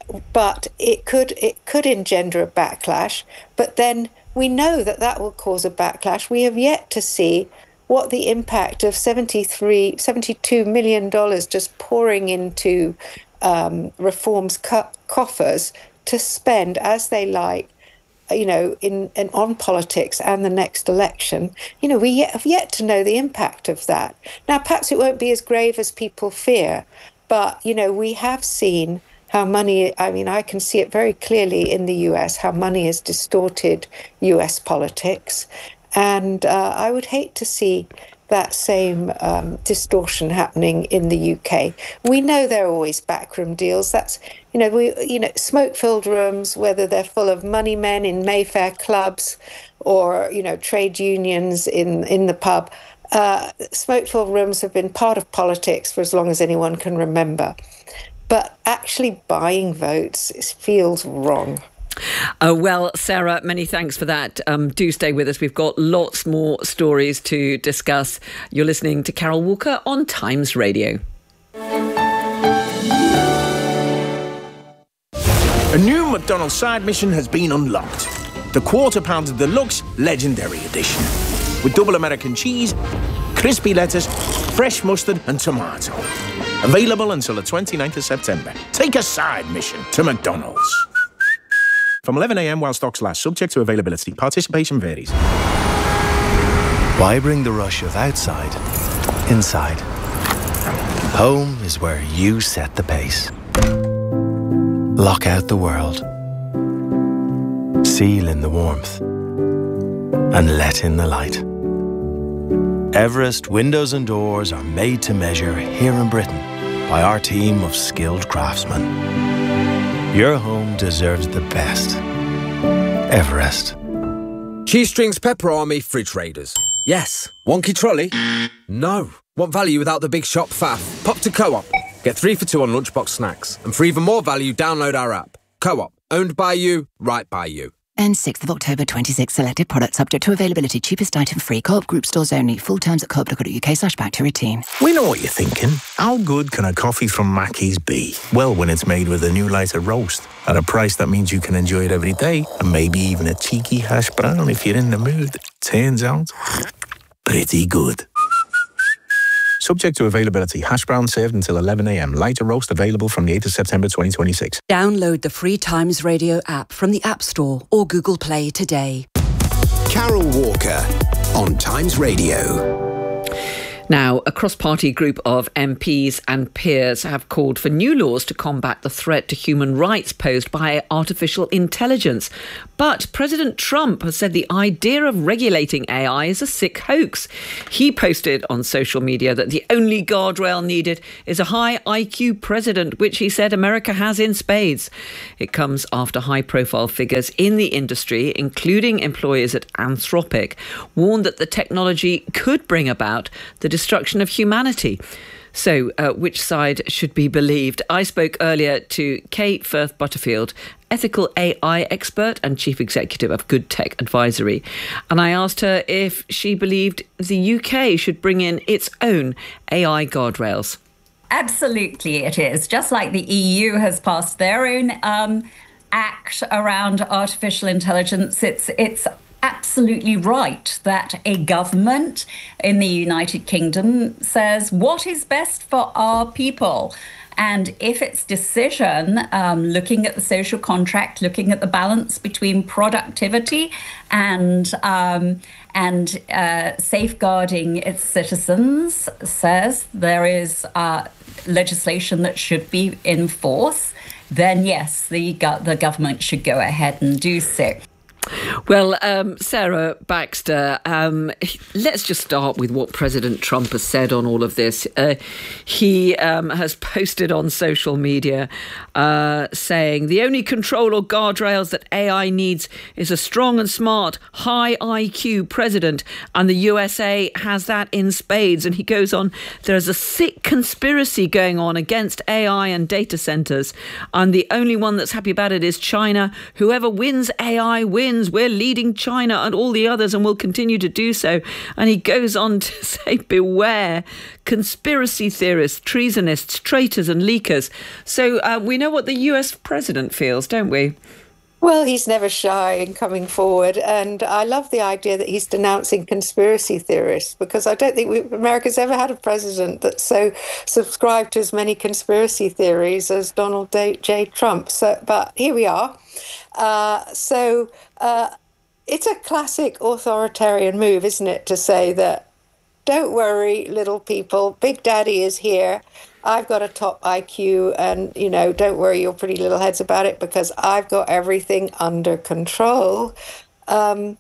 but it could it could engender a backlash. But then we know that that will cause a backlash. We have yet to see what the impact of seventy-three, seventy-two million dollars just pouring into um, Reform's co- coffers to spend as they like, you know, in, in on politics and the next election. You know, we yet, have yet to know the impact of that. Now, perhaps it won't be as grave as people fear, but, you know, we have seen how money, I mean, I can see it very clearly in the U S, how money has distorted U S politics. And uh, I would hate to see that same um, distortion happening in the U K. We know there are always backroom deals. That's, you know, we, you know, smoke-filled rooms, whether they're full of money men in Mayfair clubs or, you know, trade unions in, in the pub. Uh, smoke-filled rooms have been part of politics for as long as anyone can remember. But actually buying votes feels wrong. Uh, well, Sarah, many thanks for that. Um, do stay with us. We've got lots more stories to discuss. You're listening to Carol Walker on Times Radio. A new McDonald's side mission has been unlocked. The Quarter Pounder Deluxe Legendary Edition. With double American cheese, crispy lettuce, fresh mustard and tomato. Available until the twenty-ninth of September. Take a side mission to McDonald's. From eleven a.m. while stocks last, subject to availability. Participation varies. Why bring the rush of outside inside? Home is where you set the pace. Lock out the world. Seal in the warmth. And let in the light. Everest windows and doors are made to measure here in Britain by our team of skilled craftsmen. Your home deserves the best. Everest. Cheese Strings Pepper Army Fridge Raiders. Yes. Wonky trolley? No. Want value without the big shop faff? Pop to Co-op. Get three for two on lunchbox snacks. And for even more value, download our app. Co-op. Owned by you, right by you. And sixth of October twenty-six, selected products subject to availability, cheapest item free, Co-op group stores only, full terms at co op dot co dot uk slash back to routine. We know what you're thinking. How good can a coffee from Mackey's be? Well, when it's made with a new lighter roast, at a price that means you can enjoy it every day, and maybe even a cheeky hash brown if you're in the mood. Turns out, pretty good. Subject to availability, hash brown served until eleven a m. Lighter roast available from the eighth of September twenty twenty-six. Download the free Times Radio app from the App Store or Google Play today. Carol Walker on Times Radio. Now, a cross-party group of M Ps and peers have called for new laws to combat the threat to human rights posed by artificial intelligence. But President Trump has said the idea of regulating A I is a sick hoax. He posted on social media that the only guardrail needed is a high I Q president, which he said America has in spades. It comes after high-profile figures in the industry, including employers at Anthropic, warned that the technology could bring about the destruction of humanity. So, uh, which side should be believed? I spoke earlier to Kate Firth Butterfield, ethical A I expert and chief executive of Good Tech Advisory. And I asked her if she believed the U K should bring in its own A I guardrails. Absolutely, it is. Just like the E U has passed their own um, act around artificial intelligence, it's it's absolutely right that a government in the United Kingdom says what is best for our people. And if its decision, um, looking at the social contract, looking at the balance between productivity and um, and uh, safeguarding its citizens, says there is uh, legislation that should be in force, then yes, the go- the government should go ahead and do so. Well, um, Sarah Baxter, um, let's just start with what President Trump has said on all of this. Uh, he um, has posted on social media uh, saying the only control or guardrails that A I needs is a strong and smart, high I Q president, and the U S A has that in spades. And he goes on, there's a sick conspiracy going on against A I and data centres, and the only one that's happy about it is China. Whoever wins A I wins. We're leading China and all the others and will continue to do so. And he goes on to say, beware conspiracy theorists, treasonists, traitors and leakers. So uh, we know what the U S president feels, don't we? Well, he's never shy in coming forward. And I love the idea that he's denouncing conspiracy theorists, because I don't think we, America's ever had a president that's so subscribed to as many conspiracy theories as Donald J. Trump. So, but here we are. Uh, so uh, it's a classic authoritarian move, isn't it, to say that, don't worry, little people, Big Daddy is here. I've got a top I Q and, you know, don't worry your pretty little heads about it because I've got everything under control. Um,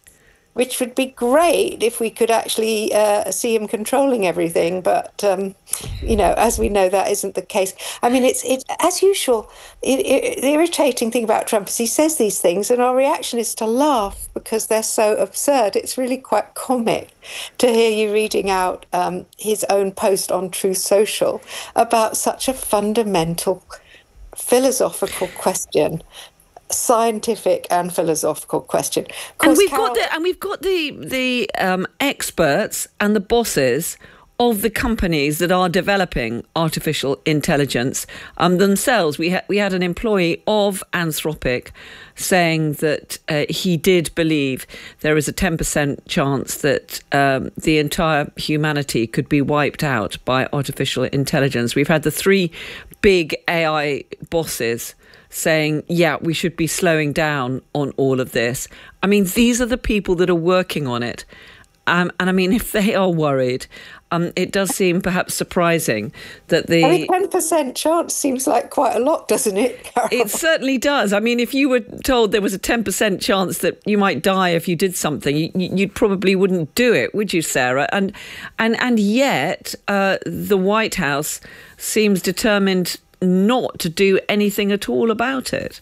which would be great if we could actually uh, see him controlling everything. But, um, you know, as we know, that isn't the case. I mean, it's it, as usual, it, it, the irritating thing about Trump is he says these things and our reaction is to laugh because they're so absurd. It's really quite comic to hear you reading out um, his own post on Truth Social about such a fundamental philosophical question. Scientific and philosophical question. And we've Carol- got the and we've got the the um, experts and the bosses of the companies that are developing artificial intelligence um, themselves. We ha- we had an employee of Anthropic saying that uh, he did believe there is a ten percent chance that um, the entire humanity could be wiped out by artificial intelligence. We've had the three big A I bosses saying, yeah, we should be slowing down on all of this. I mean, these are the people that are working on it. Um, and I mean, if they are worried, um, it does seem perhaps surprising that the... I mean, ten percent chance seems like quite a lot, doesn't it, Carol? It certainly does. I mean, if you were told there was a ten percent chance that you might die if you did something, you, you probably wouldn't do it, would you, Sarah? And, and, and yet, uh, the White House seems determined not to do anything at all about it.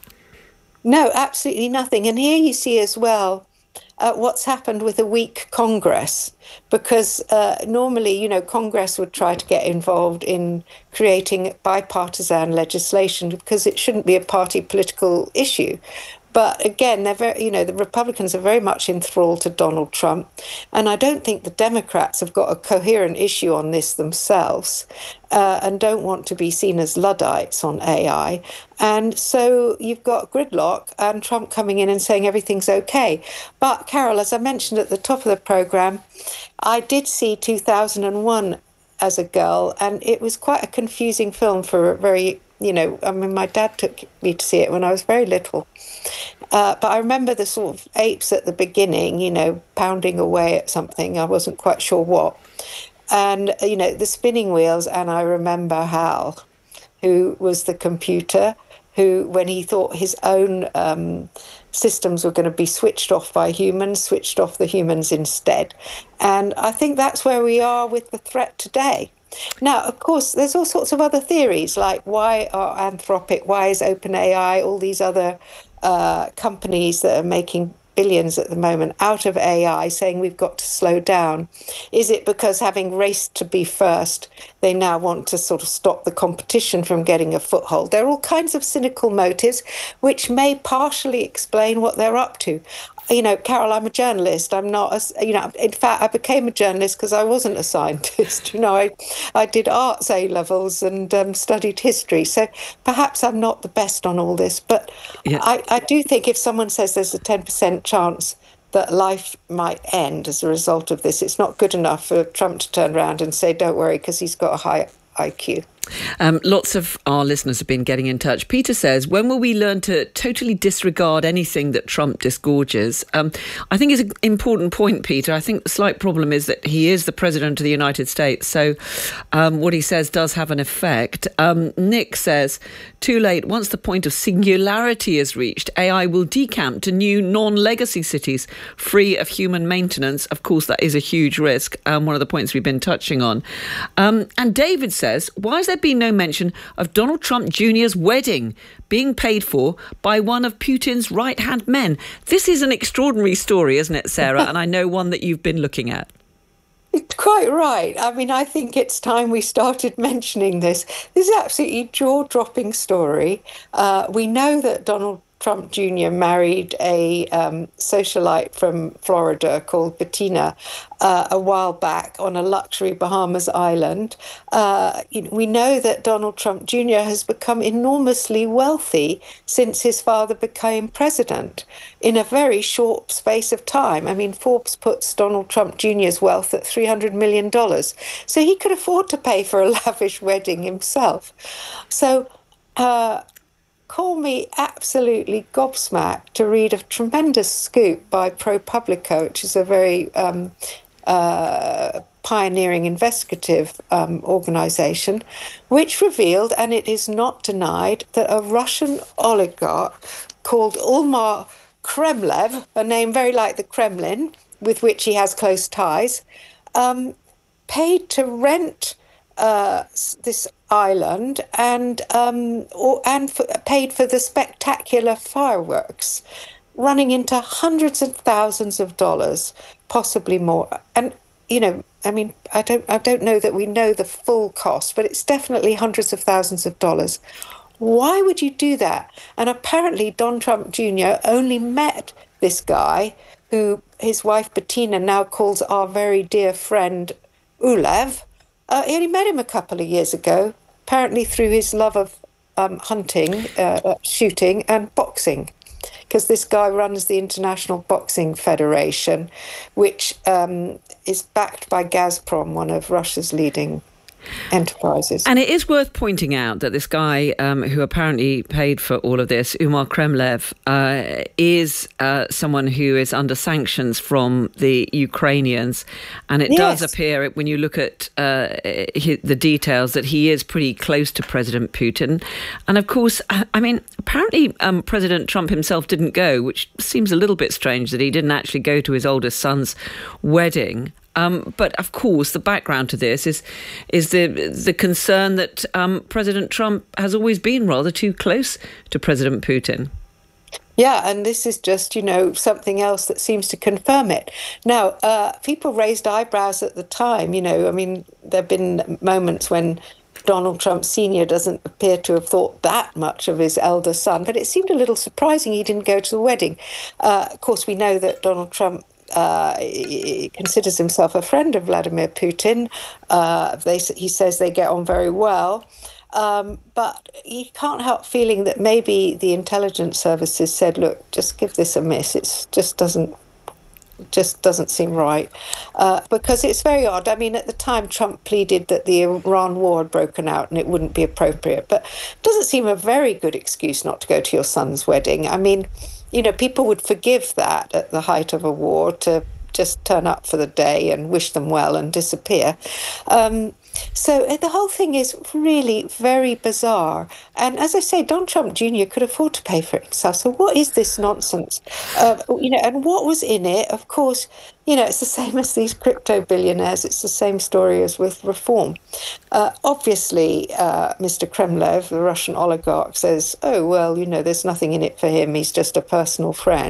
No, absolutely nothing. And here you see as well uh, what's happened with a weak Congress, because uh, normally, you know, Congress would try to get involved in creating bipartisan legislation because it shouldn't be a party political issue. But again, they're very, you know, the Republicans are very much enthralled to Donald Trump. And I don't think the Democrats have got a coherent issue on this themselves uh, and don't want to be seen as Luddites on A I. And so you've got gridlock and Trump coming in and saying everything's okay. But Carol, as I mentioned at the top of the programme, I did see two thousand one as a girl, and it was quite a confusing film for a very, you know, I mean, my dad took me to see it when I was very little. Uh, but I remember the sort of apes at the beginning, you know, pounding away at something. I wasn't quite sure what. And, you know, the spinning wheels. And I remember Hal, who was the computer, who, when he thought his own um, systems were going to be switched off by humans, switched off the humans instead. And I think that's where we are with the threat today. Now, of course, there's all sorts of other theories, like why are Anthropic, why is OpenAI, all these other uh, companies that are making billions at the moment out of A I, saying we've got to slow down. Is it because having raced to be first, they now want to sort of stop the competition from getting a foothold? There are all kinds of cynical motives, which may partially explain what they're up to. You know, Carol, I'm a journalist. I'm not, a, you know, in fact, I became a journalist because I wasn't a scientist. You know, I, I did arts A-levels and um, studied history. So perhaps I'm not the best on all this. But yeah. I, I do think if someone says there's a ten percent chance that life might end as a result of this, it's not good enough for Trump to turn around and say, don't worry, because he's got a high I Q. Um, lots of our listeners have been getting in touch. Peter says, when will we learn to totally disregard anything that Trump disgorges? Um, I think it's an important point, Peter. I think the slight problem is that he is the president of the United States. So um, what he says does have an effect. Um, Nick says, too late. Once the point of singularity is reached, A I will decamp to new non-legacy cities free of human maintenance. Of course, that is a huge risk. Um, one of the points we've been touching on. Um, and David says, why is there been no mention of Donald Trump Junior's wedding being paid for by one of Putin's right-hand men? This is an extraordinary story, isn't it, Sarah? And I know one that you've been looking at. Quite right. I mean, I think it's time we started mentioning this. This is absolutely jaw-dropping story. Uh, we know that Donald Trump Junior married a um, socialite from Florida called Bettina uh, a while back on a luxury Bahamas island. Uh, we know that Donald Trump Junior has become enormously wealthy since his father became president in a very short space of time. I mean, Forbes puts Donald Trump Junior's wealth at three hundred million dollars. So he could afford to pay for a lavish wedding himself. So, uh, call me absolutely gobsmacked to read a tremendous scoop by ProPublica, which is a very um, uh, pioneering investigative um, organization, which revealed, and it is not denied, that a Russian oligarch called Umar Kremlev, a name very like the Kremlin, with which he has close ties, um, paid to rent Uh, this island and um, or, and for, paid for the spectacular fireworks, running into hundreds of thousands of dollars, possibly more. And you know, I mean, I don't, I don't know that we know the full cost, but it's definitely hundreds of thousands of dollars. Why would you do that? And apparently, Don Trump Junior only met this guy, who his wife Bettina now calls our very dear friend Ulev. Uh, he only met him a couple of years ago, apparently through his love of um, hunting, uh, shooting and boxing, because this guy runs the International Boxing Federation, which um, is backed by Gazprom, one of Russia's leading enterprises. And it is worth pointing out that this guy um, who apparently paid for all of this, Umar Kremlev, uh, is uh, someone who is under sanctions from the Ukrainians. And it yes. does appear, when you look at uh, the details, that he is pretty close to President Putin. And of course, I mean, apparently um, President Trump himself didn't go, which seems a little bit strange that he didn't actually go to his oldest son's wedding. Um, but of course, the background to this is is the the concern that um, President Trump has always been rather too close to President Putin. Yeah, and this is just, you know, something else that seems to confirm it. Now, uh, people raised eyebrows at the time. You know, I mean, there have been moments when Donald Trump Senior doesn't appear to have thought that much of his elder son, but it seemed a little surprising he didn't go to the wedding. Uh, of course, we know that Donald Trump uh, considers himself a friend of Vladimir Putin. Uh, they, he says they get on very well. Um, but you can't help feeling that maybe the intelligence services said, look, just give this a miss. It just doesn't just doesn't seem right. Uh, because it's very odd. I mean, at the time, Trump pleaded that the Iran war had broken out and it wouldn't be appropriate. But it doesn't seem a very good excuse not to go to your son's wedding. I mean, you know, people would forgive that at the height of a war, to just turn up for the day and wish them well and disappear. Um, so the whole thing is really very bizarre. And as I say, Donald Trump Junior could afford to pay for it himself. So what is this nonsense? Uh, you know, and what was in it? Of course, you know, it's the same as these crypto billionaires. It's the same story as with reform. Uh, obviously, uh, Mister Kremlev, the Russian oligarch, says, oh, well, you know, there's nothing in it for him. He's just a personal friend.